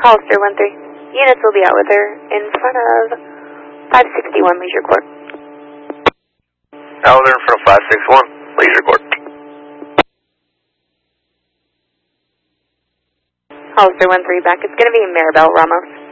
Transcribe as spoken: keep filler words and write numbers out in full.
Hollister one three. Units will be out with her in front of five sixty-one Leisure Court. Out with her in front of five sixty-one Leisure Court. Hollister one three back. It's going to be Maribel Ramos.